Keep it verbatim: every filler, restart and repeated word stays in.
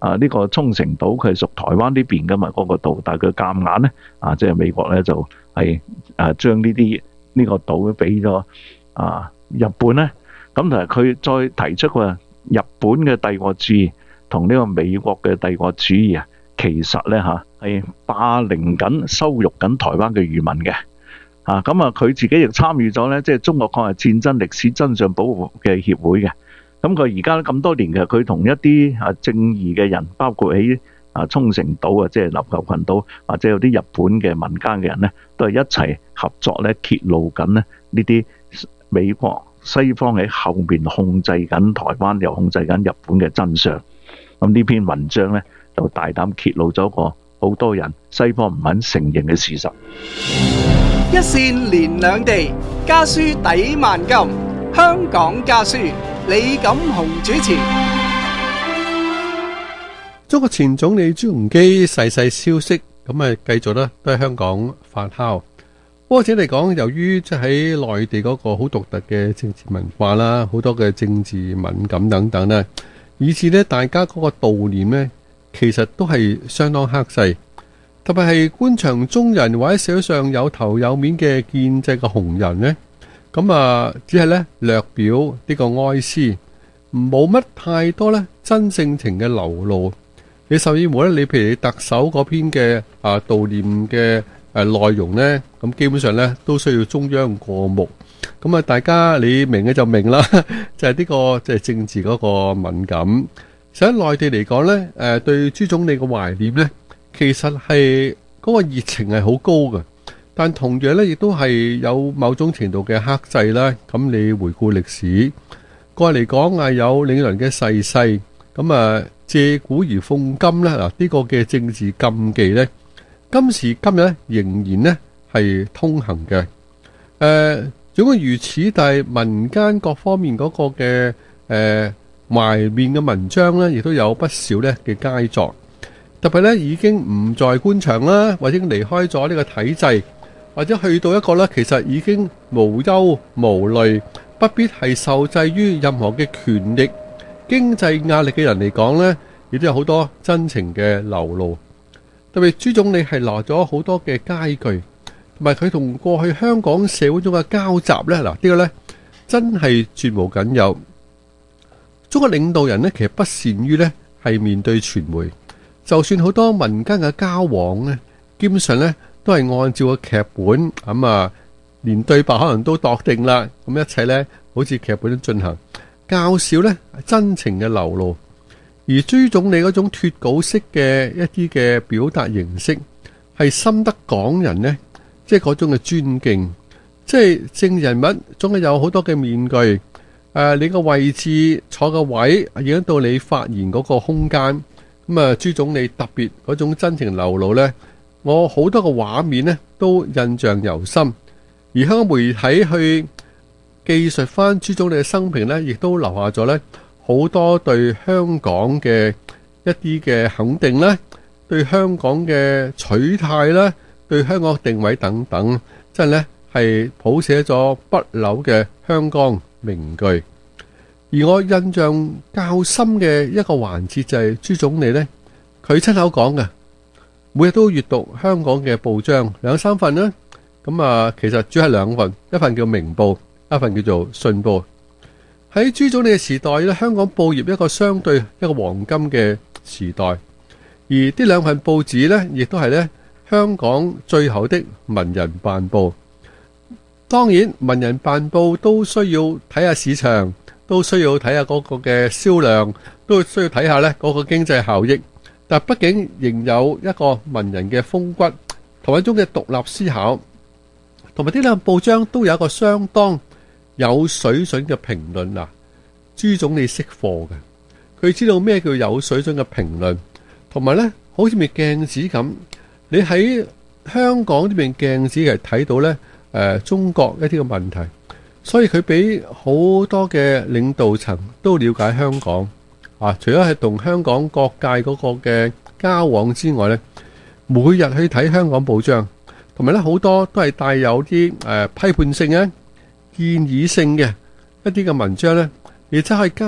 啊呢個沖繩島佢係屬台灣呢邊噶嘛嗰個島，但係佢夾硬咧啊，即係美國咧就係誒將呢啲呢個島俾咗啊日本咧，咁同埋佢再提出話日本嘅帝國主義同呢個美國嘅帝國主義啊，其實咧嚇係霸凌緊、羞辱緊台灣嘅漁民嘅。啊，咁啊，佢自己亦參與咗咧，即係中國抗日戰爭歷史真相保護嘅協會嘅。咁佢而家咁多年嘅，佢同一啲啊正義嘅人，包括喺啊沖繩島啊，即係琉球群島，或者有啲日本嘅民間嘅人咧，都係一齊合作咧，揭露緊咧呢啲美國西方喺後面控制緊台灣，又控制緊日本嘅真相。咁呢篇文章咧，就大膽揭露咗個好多人西方唔肯承認嘅事實。 一線連兩地，家書抵萬金。香港家書，李錦雄主持。 中國前總理朱鎔基逝世消息，咁啊繼續咧都喺香港發酵。或者嚟講，由於即係喺內地嗰個好獨特嘅政治文化啦，好多嘅政治敏感等等咧，以至咧大家嗰個悼念咧，其實都係相當克制。特別係官場中人或者社會上有頭有面嘅建制嘅紅人呢，咁啊只係咧略表呢個哀思，冇乜太多咧真性情嘅流露。你甚至乎咧，你譬如你特首嗰篇嘅啊悼念嘅誒內容呢，咁基本上咧都需要中央過目。咁啊，大家你明嘅就明啦，就係呢個即係政治嗰個敏感。實喺內地嚟講咧，誒對朱總理嘅懷念咧，其實係嗰個熱情係好高嘅，但同樣咧亦都係有某種程度嘅克制啦。咁你回顧歷史，過嚟講啊，有領導人嘅逝世，咁啊借古而諷今咧，嗱呢個嘅政治禁忌咧，今時今日咧仍然咧係通行嘅。誒，總之如此，但係民間各方面嗰個嘅誒懷念嘅文章咧，亦都有不少咧嘅佳作。特別咧已經唔在官場啦，或者離開咗呢個體制，或者去到一個咧其實已經無憂無慮，不必係受制於任何嘅權力、經濟壓力嘅人嚟講咧，亦都有好多真情嘅流露。特別朱總理係留咗好多嘅佳句，同埋佢同過去香港社會中嘅交集咧，嗱呢個咧真係絕無僅有。中國領導人咧其實不善於咧係面對傳媒。就算好多民間嘅交往咧，基本上咧都係按照個劇本咁啊，連對白可能都度定啦，咁一切咧好似劇本進行，較少咧真情嘅流露。而朱總理嗰種脫稿式嘅一啲嘅表達形式，係深得港人呢，即係嗰種嘅尊敬。即係政人物總係有好多嘅面具，誒、呃，你個位置坐個位影響到你發言嗰個空間。咁啊，朱總理特別嗰種真情流露呢，我好多個畫面呢都印象猶深。而香港媒體去記述翻朱總理嘅生平呢，亦都留下咗呢好多對香港嘅一啲嘅肯定啦，對香港嘅取態啦，對香港定位等等，真係呢係譜寫咗不朽嘅香港名句。而我印象較深嘅一個環節就係朱總理呢，佢親口講嘅，每日都閱讀香港嘅報章兩三份啦。咁啊，其實主要係兩份，一份叫明報，一份叫做信報。喺朱總理嘅時代咧，香港報業一個相對一個黃金嘅時代。而呢兩份報紙呢，亦都係呢香港最後的文人辦報。當然，文人辦報都需要睇下市場。都需要睇下嗰個嘅銷量，都需要睇下呢嗰個經濟效益。但畢竟仍有一個文人嘅風骨，同一種嘅獨立思考，同埋呢兩報章都有一個相當有水準嘅評論嗱。朱總理識貨嘅，佢知道咩叫有水準嘅評論，同埋呢好似面鏡子咁，你喺香港呢面鏡子係睇到呢誒中國一啲嘅問題。所以佢俾好多嘅領導層都了解香港啊，除咗係同香港各界嗰個嘅交往之外呢，每日去睇香港報章，同埋呢好多都係帶有啲誒批判性嘅建議性嘅一啲嘅文章呢，亦真係加